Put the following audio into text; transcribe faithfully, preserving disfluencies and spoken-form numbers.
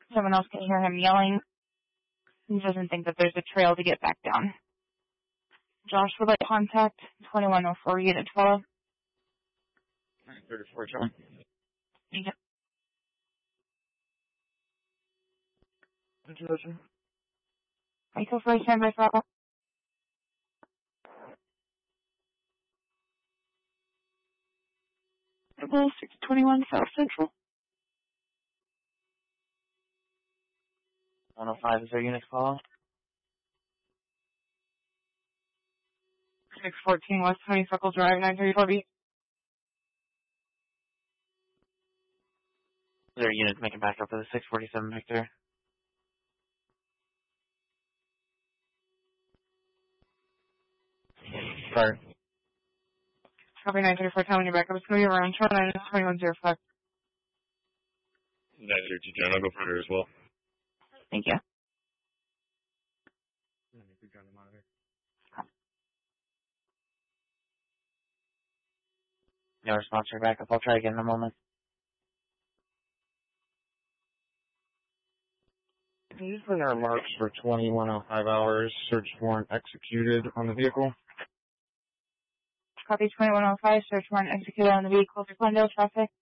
Someone else can hear him yelling. He doesn't think that there's a trail to get back down. Josh would like to contact twenty-one oh four Unit twelve. thirty-four, John. Thank you. Introduction. Michael for standby for all. six twenty-one South Central. one oh five is our unit call. six fourteen West Honeysuckle Drive, nine thirty-four B. Is our unit making back up for the six forty-seven Victor? Sorry. Copy nine thirty-four, telling you back up. It's going to be around twenty-one oh five. nine zero two, John. I'll go for her as well. Thank you. No response for backup. I'll try again in a moment. These are our marks for twenty-one oh five hours. Search warrant executed on the vehicle. Copy twenty-one oh five, search warrant executed on the vehicle for Glendale traffic.